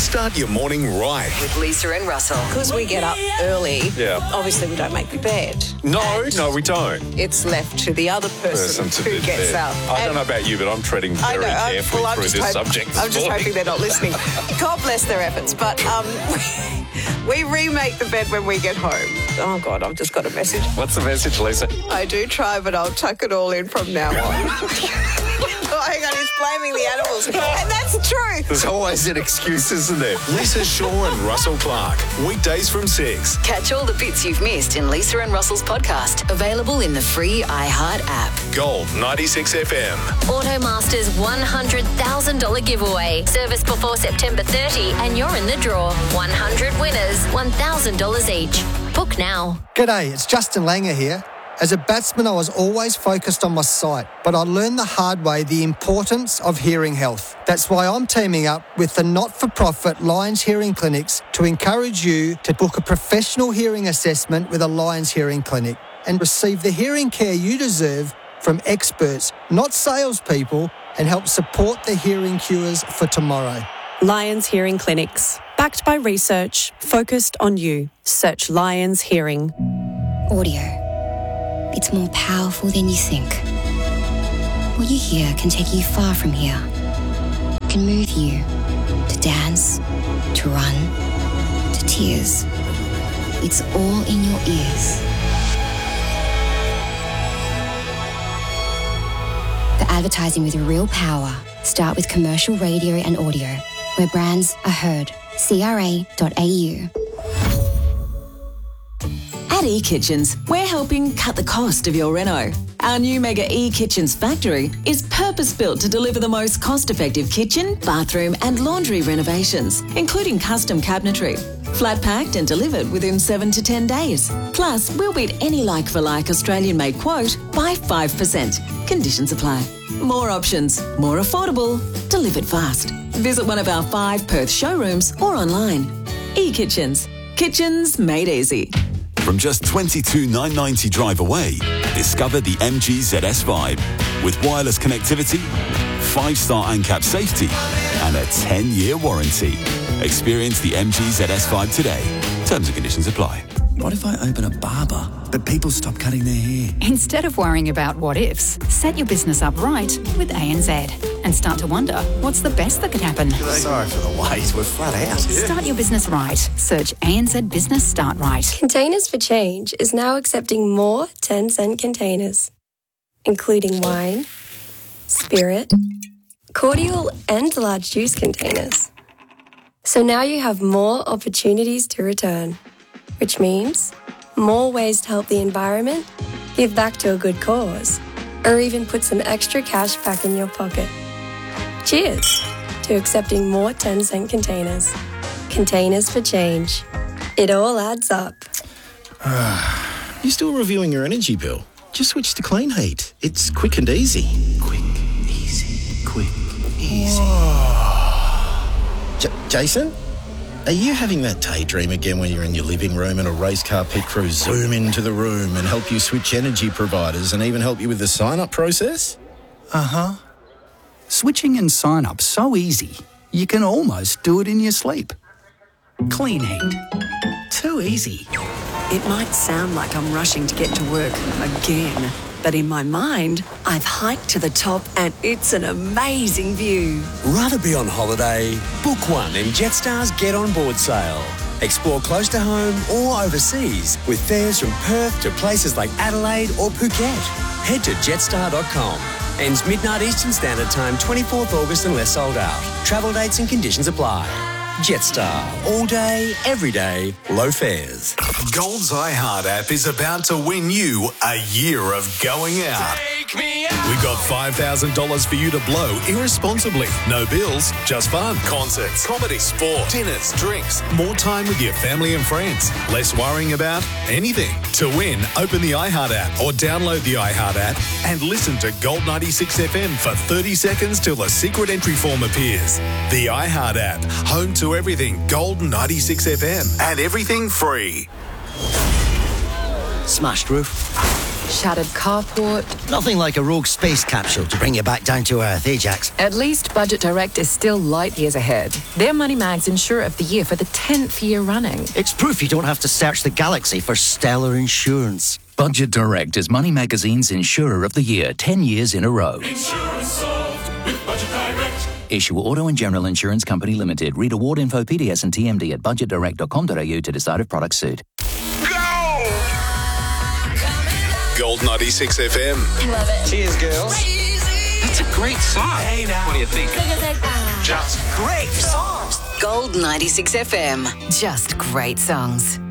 Start your morning right. With Lisa and Russell. Because we get up early, obviously we don't make the bed. No, we don't. It's left to the other person who gets up. I don't know about you, but I'm treading very carefully through this subject. I'm just hoping they're not listening. God bless their efforts. But we remake the bed when we get home. Oh, God, I've just got a message. What's the message, Lisa? I do try, but I'll tuck it all in from now on. Oh, hang on, he's blaming the animals. And that's true. There's always an excuse, isn't there? Lisa Shaw and Russell Clark. Weekdays from 6. Catch all the bits you've missed in Lisa and Russell's podcast. Available in the free iHeart app. Gold 96 FM. Automaster's $100,000 giveaway. Service before September 30 and you're in the draw. 100 winners, $1,000 each. Book now. G'day, it's Justin Langer here. As a batsman, I was always focused on my sight, but I learned the hard way the importance of hearing health. That's why I'm teaming up with the not-for-profit Lions Hearing Clinics to encourage you to book a professional hearing assessment with a Lions Hearing Clinic and receive the hearing care you deserve from experts, not salespeople, and help support the hearing cures for tomorrow. Lions Hearing Clinics. Backed by research, focused on you. Search Lions Hearing. Audio. It's more powerful than you think. What you hear can take you far from here. It can move you to dance, to run, to tears. It's all in your ears. For advertising with real power, start with commercial radio and audio, where brands are heard. CRA.au. At eKitchens, we're helping cut the cost of your reno. Our new Mega eKitchens factory is purpose-built to deliver the most cost-effective kitchen, bathroom and laundry renovations, including custom cabinetry. Flat-packed and delivered within 7 to 10 days. Plus, we'll beat any like-for-like Australian-made quote by 5%. Conditions apply. More options, more affordable, delivered fast. Visit one of our 5 Perth showrooms or online. eKitchens. Kitchens made easy. From just $22,990 drive away, discover the MG ZS Vibe with wireless connectivity, 5-star ANCAP safety, and a 10-year warranty. Experience the MG ZS Vibe today. Terms and conditions apply. What if I open a barber, but people stop cutting their hair? Instead of worrying about what ifs, set your business up right with ANZ and start to wonder, what's the best that could happen? Sorry for the wait, we're flat out. Start your business right. Search ANZ Business Start Right. Containers for Change is now accepting more 10-cent containers, including wine, spirit, cordial and large juice containers. So now you have more opportunities to return, which means more ways to help the environment, give back to a good cause, or even put some extra cash back in your pocket. Cheers to accepting more 10-cent containers. Containers for Change. It all adds up. You still reviewing your energy bill? Just switch to Clean Heat. It's quick and easy. Quick, easy, quick, easy. Jason? Are you having that daydream again when you're in your living room and a race car pit crew zoom into the room and help you switch energy providers and even help you with the sign-up process? Uh-huh. Switching and sign-up so easy, you can almost do it in your sleep. Clean Heat. Too easy. It might sound like I'm rushing to get to work again, but in my mind, I've hiked to the top and it's an amazing view. Rather be on holiday? Book one in Jetstar's Get On Board sale. Explore close to home or overseas with fares from Perth to places like Adelaide or Phuket. Head to jetstar.com. Ends midnight Eastern Standard Time, 24th August unless sold out. Travel dates and conditions apply. Jetstar. All day, every day, low fares. Gold's iHeart app is about to win you a year of going out. We got $5,000 for you to blow irresponsibly. No bills, just fun. Concerts, comedy, sport, dinners, drinks, more time with your family and friends. Less worrying about anything. To win, open the iHeart app or download the iHeart app and listen to Gold 96 FM for 30 seconds till a secret entry form appears. The iHeart app, home to everything Gold 96 FM and everything free. Smashed roof. Shattered carport. Nothing like a rogue space capsule to bring you back down to earth, eh, Jax? At least Budget Direct is still light years ahead. They're Moneymag's Insurer of the Year for the 10th year running. It's proof you don't have to search the galaxy for stellar insurance. Budget Direct is Money Magazine's Insurer of the Year 10 years in a row. Insurance solved with Budget Direct. Issue Auto and General Insurance Company Limited. Read award info, PDS and TMD at budgetdirect.com.au to decide if products suit. Gold 96 FM. Love it. Cheers, girls. That's a great song. Hey, now. What do you think? Just great songs. Gold 96 FM. Just great songs.